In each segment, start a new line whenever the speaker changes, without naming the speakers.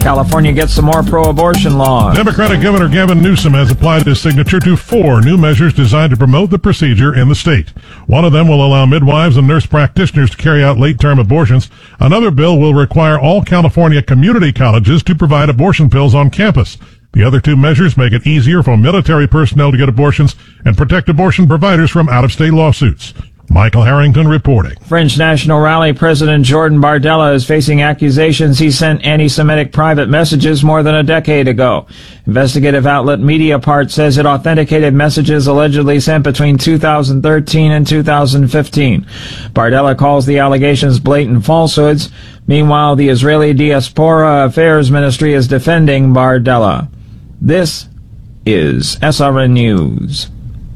California gets some more pro-abortion laws.
Democratic Governor Gavin Newsom has applied his signature to 4 new measures designed to promote the procedure in the state. One of them will allow midwives and nurse practitioners to carry out late-term abortions. Another bill will require all California community colleges to provide abortion pills on campus. The other 2 measures make it easier for military personnel to get abortions and protect abortion providers from out-of-state lawsuits. Michael Harrington reporting.
French National Rally President Jordan Bardella is facing accusations he sent anti-Semitic private messages more than a decade ago. Investigative outlet Mediapart says it authenticated messages allegedly sent between 2013 and 2015. Bardella calls the allegations blatant falsehoods. Meanwhile, the Israeli Diaspora Affairs Ministry is defending Bardella. This is SRN News.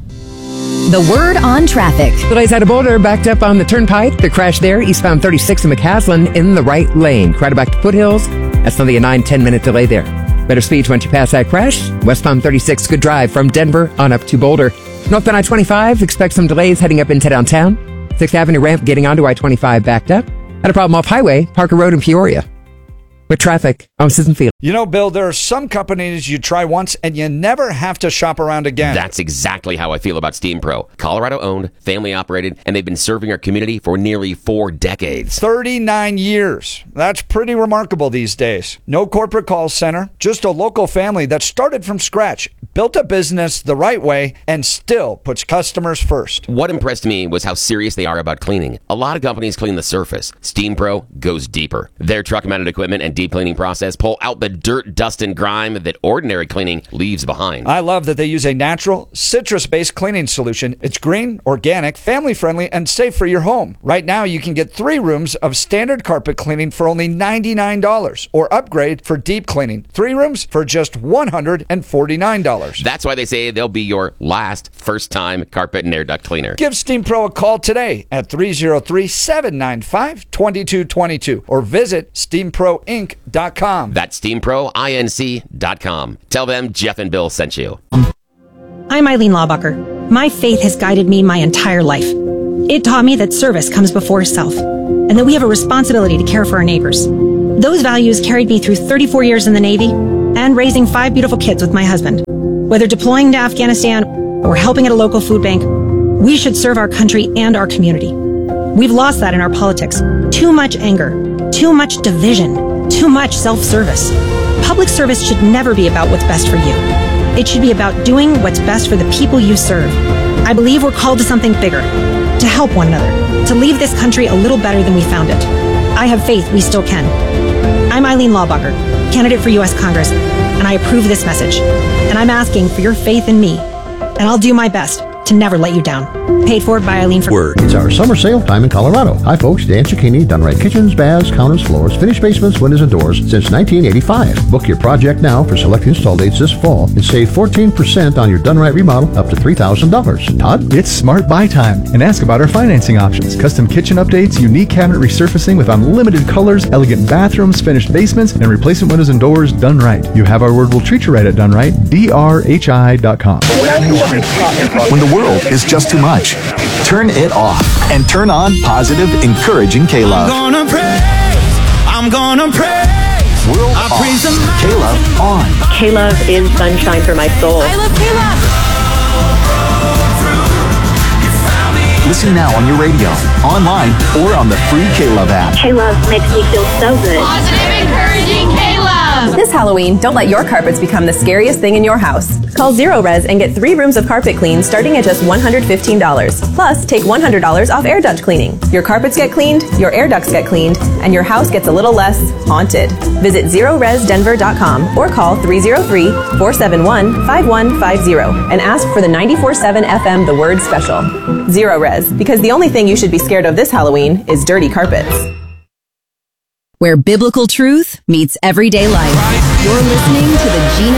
The word on traffic.
Delays out of Boulder, backed up on the turnpike. The crash there, eastbound 36 in McCaslin in the right lane. Crowded back to Foothills. That's only a 9-10 minute delay there. Better speed once you pass that crash. Westbound 36, good drive from Denver on up to Boulder. Northbound I-25, expect some delays heading up into downtown. 6th Avenue ramp getting onto I-25 backed up. Had a problem off highway, Parker Road in Peoria. With traffic, I'm Susan Field.
You know, Bill, there are some companies you try once and you never have to shop around again.
That's exactly how I feel about Steam Pro. Colorado-owned, family-operated, and they've been serving our community for nearly 4 decades.
39 years. That's pretty remarkable these days. No corporate call center, just a local family that started from scratch, built a business the right way, and still puts customers first.
What impressed me was how serious they are about cleaning. A lot of companies clean the surface. Steam Pro goes deeper. Their truck-mounted equipment and deep cleaning process pull out the dirt, dust, and grime that ordinary cleaning leaves behind.
I love that they use a natural, citrus-based cleaning solution. It's green, organic, family-friendly, and safe for your home. Right now, you can get 3 rooms of standard carpet cleaning for only $99, or upgrade for deep cleaning. 3 rooms for just $149.
That's why they say they'll be your last first-time carpet and air duct cleaner.
Give Steam Pro a call today at 303-795-2222 or visit steamproinc.com.
That's SteamProINC.com. Tell them Jeff and Bill sent you.
I'm Eileen Laubacher. My faith has guided me my entire life. It taught me that service comes before self, and that we have a responsibility to care for our neighbors. Those values carried me through 34 years in the Navy and raising 5 beautiful kids with my husband. Whether deploying to Afghanistan or helping at a local food bank, we should serve our country and our community. We've lost that in our politics. Too much anger, too much division, too much self-service. Public service should never be about what's best for you. It should be about doing what's best for the people you serve. I believe we're called to something bigger, to help one another, to leave this country a little better than we found it. I have faith we still can. I'm Eileen Laubacher, candidate for U.S. Congress, and I approve this message. And I'm asking for your faith in me, and I'll do my best to never let you down. Paid for by Eileen for
Word. It's our summer sale time in Colorado. Hi folks, Dan Cicchini, done right kitchens, baths, counters, floors, finished basements, windows, and doors since 1985. Book your project now for select install dates this fall and save 14% on your done right remodel up to $3,000. Todd?
It's smart buy time, and ask about our financing options. Custom kitchen updates, unique cabinet resurfacing with unlimited colors, elegant bathrooms, finished basements, and replacement windows and doors done right. You have our word, we'll treat you right at done right. DRHI.com.
When the world is just too much, turn it off and turn on positive, encouraging K-Love.
I'm gonna praise.
World
I
off.
praise the
K-Love on.
K-Love is sunshine for my soul.
I love K-Love.
Listen now on your radio, online, or on the free K-Love app.
K-Love makes me feel so good.
Positive, encouraging K-Love.
This Halloween, don't let your carpets become the scariest thing in your house. Call Zero Res and get 3 rooms of carpet clean starting at just $115. Plus, take $100 off air duct cleaning. Your carpets get cleaned, your air ducts get cleaned, and your house gets a little less haunted. Visit ZeroResDenver.com or call 303-471-5150 and ask for the 94.7 FM The Word Special. Zero Res, because the only thing you should be scared of this Halloween is dirty carpets.
Where biblical truth meets everyday life. You're listening to the Gina